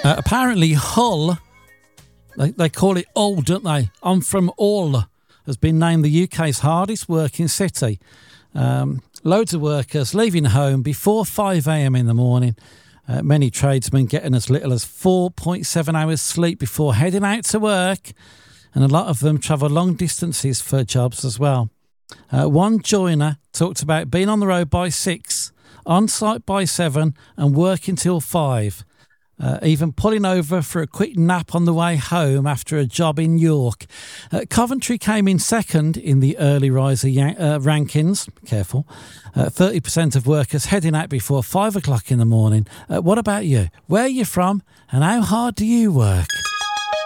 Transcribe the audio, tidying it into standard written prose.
Apparently Hull, they call it Hull, don't they? I'm from Hull, has been named the UK's hardest working city. Loads of workers leaving home before 5 a.m. in the morning. Many tradesmen getting as little as 4.7 hours sleep before heading out to work. And a lot of them travel long distances for jobs as well. One joiner talked about being on the road by 6, on site by 7 and working till 5. Even pulling over for a quick nap on the way home after a job in York. Coventry came in second in the early riser rankings. Careful. 30% of workers heading out before 5 o'clock in the morning. What about you? Where are you from and how hard do you work?